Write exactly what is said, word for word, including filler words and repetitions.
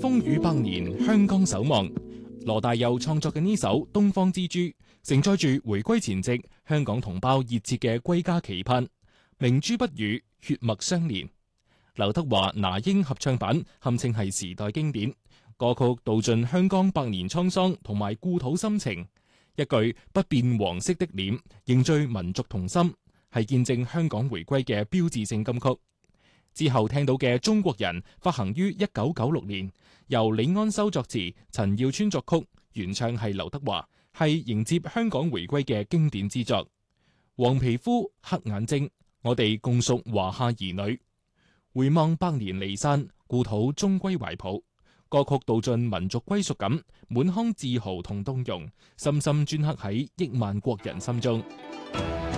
風雨百年，香港守望。羅大佑創作嘅呢首《東方之珠》，承載住回歸前夕香港同胞熱切嘅歸家期盼。明珠不語，血脈相連。劉德華那英合唱版堪稱係時代經典，歌曲道盡香港百年滄桑同埋故土心情。一句不變黃色的臉，凝聚民族同心，係見證香港回歸嘅標誌性金曲。之後聽到嘅《中國人》發行於一九九六年，由李安修作詞，陳耀川作曲，原唱係劉德華，係迎接香港回歸嘅經典之作。黃皮膚黑眼睛，我哋共屬華夏兒女。回望百年離散，故土終歸懷抱。歌曲道盡民族歸屬感，滿腔自豪同動容，深深鐫刻喺億萬國人心中。